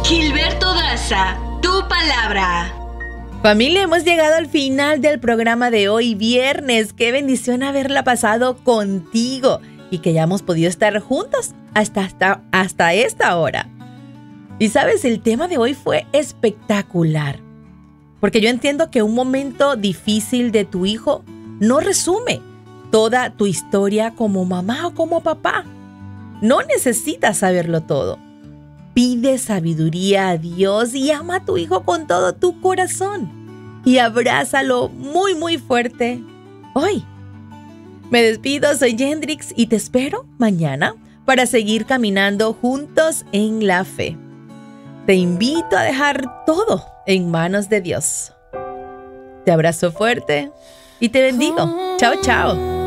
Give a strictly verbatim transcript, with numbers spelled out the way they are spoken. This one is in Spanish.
Gilberto Daza, tu palabra. Familia, hemos llegado al final del programa de hoy, viernes. Qué bendición haberla pasado contigo y que ya hemos podido estar juntos hasta, hasta, hasta esta hora. Y sabes, el tema de hoy fue espectacular, porque yo entiendo que un momento difícil de tu hijo no resume toda tu historia como mamá o como papá. No necesitas saberlo todo. Pide sabiduría a Dios y ama a tu hijo con todo tu corazón. Y abrázalo muy, muy fuerte hoy. Me despido, soy Yendrix y te espero mañana para seguir caminando juntos en la fe. Te invito a dejar todo en manos de Dios. Te abrazo fuerte y te bendigo. Chao, chao.